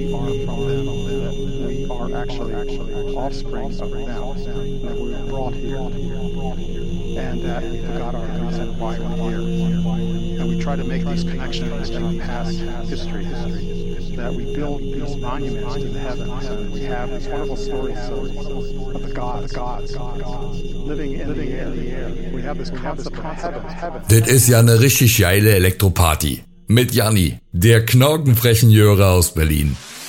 from them, that we are actually offspring of them, that we were brought here, and that we forgot our reason why we're here. And we try to make these connections to past history, that we build these monuments to the heavens, and we have these wonderful stories of the gods living in the air. We have this concept of heaven. Das ist ja eine richtig geile Elektroparty. Mit Janni, der knorkenfrechen Jöre aus Berlin.